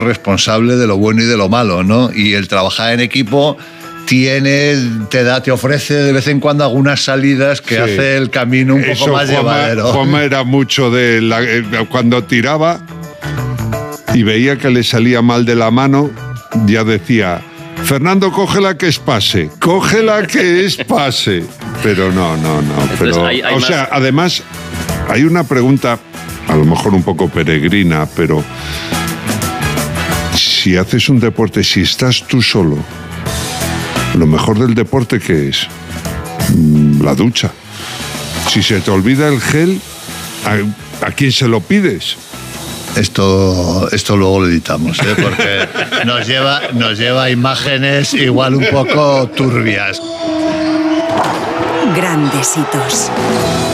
responsable de lo bueno y de lo malo, ¿no? Y el trabajar en equipo te ofrece de vez en cuando algunas salidas que hace el camino un poco más llevadero. Juanma era mucho de cuando tiraba y veía que le salía mal de la mano, ya decía: Fernando, cógela que es pase, cógela que es pase. Pero no. Entonces, Pero, además, hay una pregunta, a lo mejor un poco peregrina, pero si haces un deporte, si estás tú solo, lo mejor del deporte, ¿qué es? La ducha. Si se te olvida el gel, ¿a quién se lo pides? Esto luego lo editamos, porque nos lleva a imágenes igual un poco turbias. Grandes hitos.